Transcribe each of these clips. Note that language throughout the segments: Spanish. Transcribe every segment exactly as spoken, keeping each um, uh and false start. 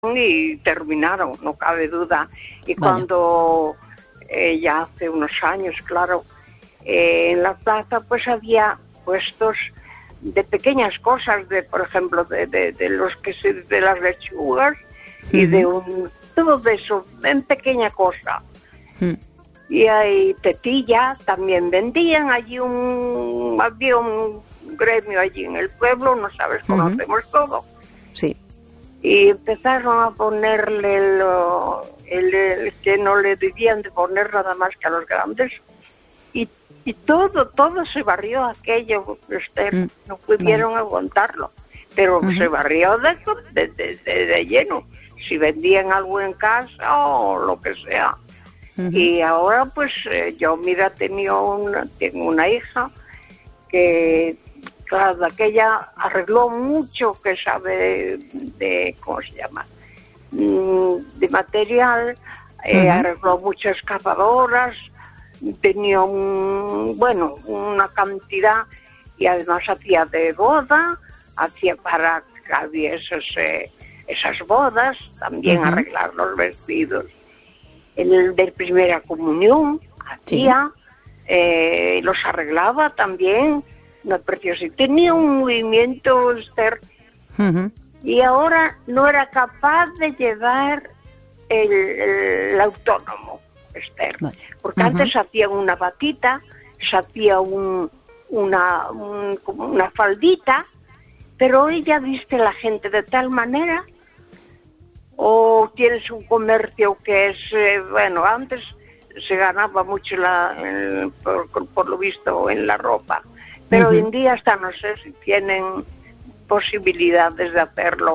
y terminaron, no cabe duda. Y Vaya. cuando eh, ya hace unos años, claro, eh, en la plaza pues había puestos de pequeñas cosas, de por ejemplo de, de, de los que se, de las lechugas uh-huh. y de un todo de eso en pequeña cosa. Uh-huh. Y hay tetilla, también vendían allí un había un gremio allí en el pueblo, no sabes, conocemos uh-huh. todo. Sí. Y empezaron a ponerle lo, el, el que no le debían de poner nada más que a los grandes. Y, y todo, todo se barrió aquello, Esther, mm, no pudieron vale. aguantarlo. Pero uh-huh. se barrió de, de, de, de, de lleno. Si vendían algo en casa o lo que sea. Uh-huh. Y ahora pues eh, yo, mira, tenía una, tengo una hija que... Claro, aquella arregló mucho que sabe de, de ¿cómo se llama? De material, eh, uh-huh. arregló muchas excavadoras, tenía un, bueno, una cantidad, y además hacía de boda, hacía para que había esas, eh, esas bodas, también uh-huh. arreglar los vestidos. El de primera comunión hacía, sí. eh, los arreglaba también. No, precioso. Y tenía un movimiento, Esther, uh-huh. y ahora no era capaz de llevar el, el autónomo, Esther. Vale. Porque uh-huh. antes hacían una batita, se hacía un, una, un, como una faldita, pero hoy ya viste la gente de tal manera, o tienes un comercio que es, eh, bueno, antes se ganaba mucho la, el, por, por lo visto en la ropa. Pero uh-huh. hoy en día hasta no sé si tienen posibilidades de hacerlo.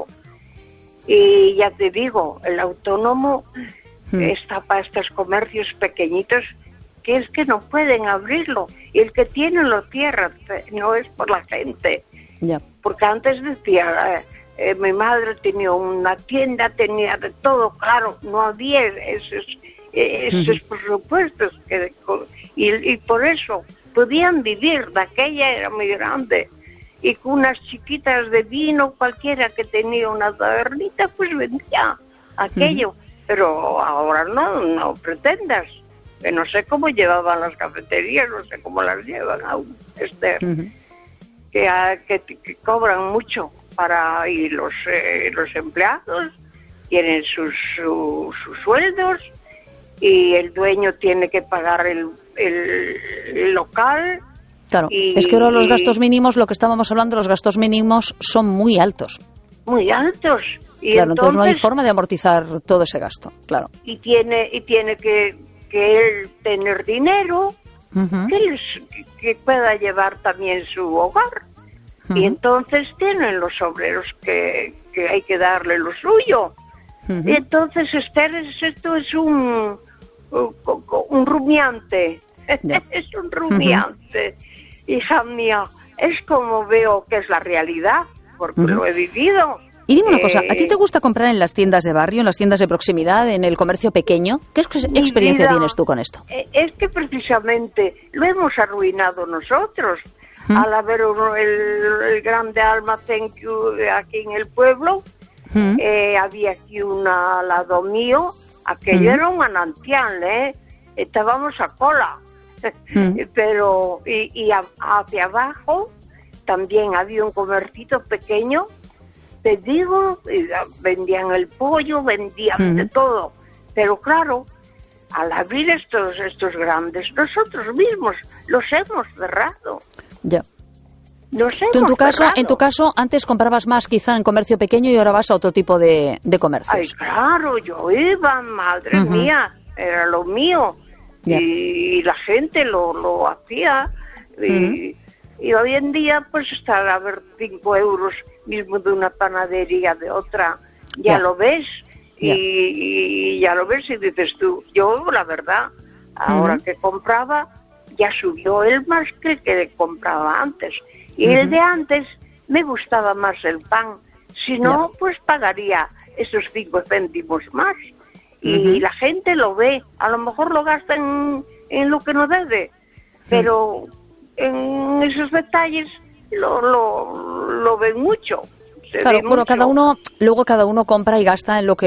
Y ya te digo, el autónomo uh-huh. está para estos comercios pequeñitos que es que no pueden abrirlo. Y el que tiene lo cierra, no es por la gente. Yeah. Porque antes decía, eh, eh, mi madre tenía una tienda, tenía de todo, claro, no había esos, esos uh-huh. presupuestos. Que, y, y por eso... podían vivir, de aquella era muy grande, y con unas chiquitas de vino, cualquiera que tenía una tabernita, pues vendía aquello, uh-huh. pero ahora no, no pretendas, que no sé cómo llevaban las cafeterías, no sé cómo las llevan aún, Esther, uh-huh. que, que, que cobran mucho para, y los, eh, los empleados tienen sus, su, sus sueldos, y el dueño tiene que pagar el, el, el local. Claro, y, es que ahora los gastos mínimos, lo que estábamos hablando, los gastos mínimos son muy altos. Muy altos. Y claro, entonces, entonces no hay entonces forma de amortizar todo ese gasto, claro. Y tiene y tiene que, que él tener dinero, uh-huh. que, les, que pueda llevar también su hogar. Uh-huh. Y entonces tienen los obreros que, que hay que darle lo suyo. Uh-huh. Y entonces, Esther, esto es un... un rumiante, yeah. es un rumiante, uh-huh. hija mía, es como veo que es la realidad, porque uh-huh. lo he vivido. Y dime una eh, cosa, ¿a ti te gusta comprar en las tiendas de barrio, en las tiendas de proximidad, en el comercio pequeño? ¿Qué experiencia vida, tienes tú con esto? Es que precisamente lo hemos arruinado nosotros, uh-huh. al haber el, el grande almacén aquí en el pueblo, uh-huh. eh, había aquí un al lado mío. Aquello uh-huh. era un manantial, ¿eh? Estábamos a cola. Uh-huh. Pero, y, y a, hacia abajo también había un comercito pequeño, te digo, vendían el pollo, vendían uh-huh. de todo. Pero claro, al abrir estos, estos grandes, nosotros mismos los hemos cerrado. Ya. Nos Tú en tu caso, cerrado. en tu caso, antes comprabas más quizá en comercio pequeño y ahora vas a otro tipo de, de comercios. Ay, claro, yo iba, madre uh-huh. mía, era lo mío. Yeah. Y, y la gente lo, lo hacía. Y, uh-huh. y hoy en día, pues, estar a ver cinco euros mismo de una panadería de otra, ya yeah. lo ves. Yeah. Y, y ya lo ves y dices tú, yo, la verdad, ahora uh-huh. que compraba, ya subió el más que el que compraba antes. Y uh-huh. el de antes me gustaba más el pan. Si no, yeah. pues pagaría esos cinco céntimos más. Y uh-huh. la gente lo ve. A lo mejor lo gasta en, en lo que no debe. Pero uh-huh. en esos detalles lo, lo, lo ven mucho. te Claro, di bueno, mucho. cada uno, luego cada uno compra y gasta en lo que